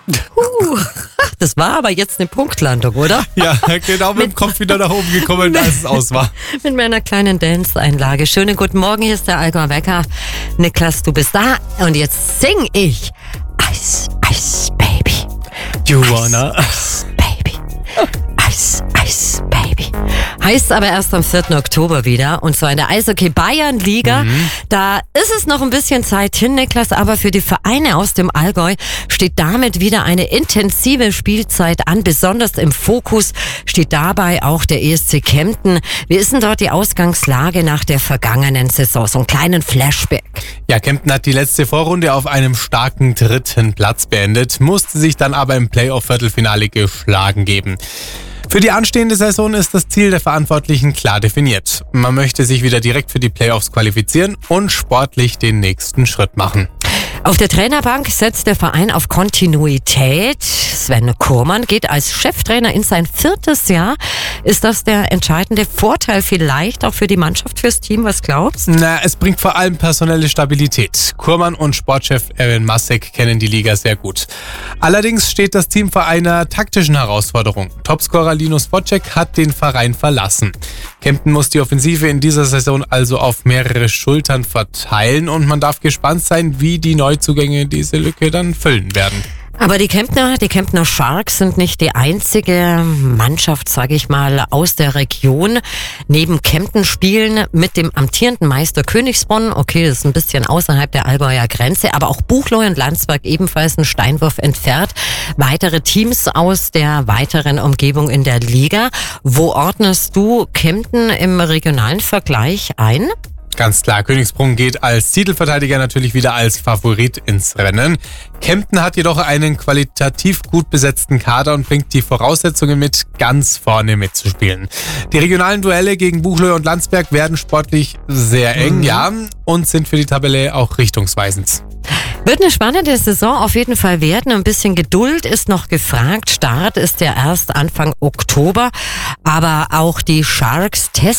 Das war aber jetzt eine Punktlandung, oder? Ja, genau, mit dem Kopf wieder nach oben gekommen, als es aus war. Mit meiner kleinen Dance-Einlage. Schönen guten Morgen, hier ist der Allgäuer Wecker. Niklas, du bist da und jetzt sing ich Ice, Ice, Baby. You wanna? Ice, Baby. Ice, Ice, Baby. Heißt aber erst am 4. Oktober wieder, und zwar in der Eishockey-Bayern-Liga. Da ist es noch ein bisschen Zeit hin, Niklas, aber für die Vereine aus dem Allgäu steht damit wieder eine intensive Spielzeit an. Besonders im Fokus steht dabei auch der ESC Kempten. Wie ist denn dort die Ausgangslage nach der vergangenen Saison? So einen kleinen Flashback. Ja, Kempten hat die letzte Vorrunde auf einem starken 3. Platz beendet, musste sich dann aber im Playoff-Viertelfinale geschlagen geben. Für die anstehende Saison ist das Ziel der Verantwortlichen klar definiert. Man möchte sich wieder direkt für die Playoffs qualifizieren und sportlich den nächsten Schritt machen. Auf der Trainerbank setzt der Verein auf Kontinuität. Sven Kurmann geht als Cheftrainer in sein 4. Jahr. Ist das der entscheidende Vorteil vielleicht auch für die Mannschaft, fürs Team? Was glaubst du? Es bringt vor allem personelle Stabilität. Kurmann und Sportchef Erwin Masek kennen die Liga sehr gut. Allerdings steht das Team vor einer taktischen Herausforderung. Topscorer Linus Wojcik hat den Verein verlassen. Kempten muss die Offensive in dieser Saison also auf mehrere Schultern verteilen und man darf gespannt sein, wie die Neuzugänge diese Lücke dann füllen werden. Aber die Kemptner Sharks sind nicht die einzige Mannschaft, sage ich mal, aus der Region. Neben Kempten spielen mit dem amtierenden Meister Königsbronn, okay, das ist ein bisschen außerhalb der Allgäuer Grenze, aber auch Buchloe und Landsberg ebenfalls einen Steinwurf entfernt. Weitere Teams aus der weiteren Umgebung in der Liga. Wo ordnest du Kempten im regionalen Vergleich ein? Ganz klar, Königsbrunn geht als Titelverteidiger natürlich wieder als Favorit ins Rennen. Kempten hat jedoch einen qualitativ gut besetzten Kader und bringt die Voraussetzungen mit, ganz vorne mitzuspielen. Die regionalen Duelle gegen Buchloe und Landsberg werden sportlich sehr eng, ja, und sind für die Tabelle auch richtungsweisend. Wird eine spannende Saison auf jeden Fall werden. Ein bisschen Geduld ist noch gefragt. Start ist ja erst Anfang Oktober. Aber auch die Sharks testen